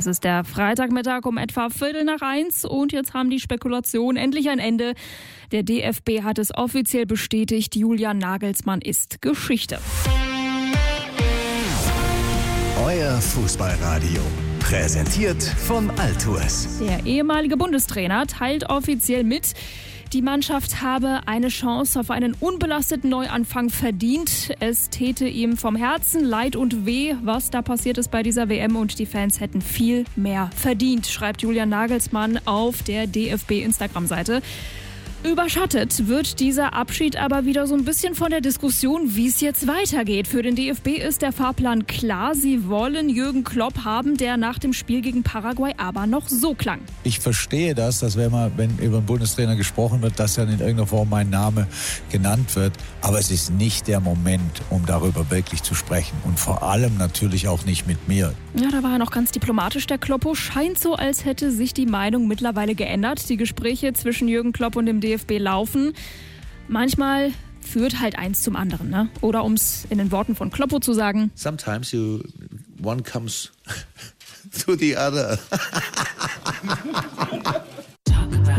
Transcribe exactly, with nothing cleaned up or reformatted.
Es ist der Freitagmittag um etwa Viertel nach eins und jetzt haben die Spekulationen endlich ein Ende. Der D F B hat es offiziell bestätigt, Julian Nagelsmann ist Geschichte. Euer Fußballradio, präsentiert von Altours. Der ehemalige Bundestrainer teilt offiziell mit, die Mannschaft habe eine Chance auf einen unbelasteten Neuanfang verdient. Es täte ihm vom Herzen leid und weh, was da passiert ist bei dieser W M, und die Fans hätten viel mehr verdient, schreibt Julian Nagelsmann auf der D F B-Instagram-Seite. Überschattet wird dieser Abschied aber wieder so ein bisschen von der Diskussion, wie es jetzt weitergeht. Für den D F B ist der Fahrplan klar. Sie wollen Jürgen Klopp haben, der nach dem Spiel gegen Paraguay aber noch so klang. Ich verstehe das, dass wenn, man, wenn über einen Bundestrainer gesprochen wird, dass dann in irgendeiner Form mein Name genannt wird. Aber es ist nicht der Moment, um darüber wirklich zu sprechen. Und vor allem natürlich auch nicht mit mir. Ja, da war er noch ganz diplomatisch, der Kloppo. Scheint so, als hätte sich die Meinung mittlerweile geändert. Die Gespräche zwischen Jürgen Klopp und dem D F B laufen. Manchmal führt halt eins zum anderen, ne? Oder um es in den Worten von Kloppo zu sagen: Sometimes you, one comes to the other.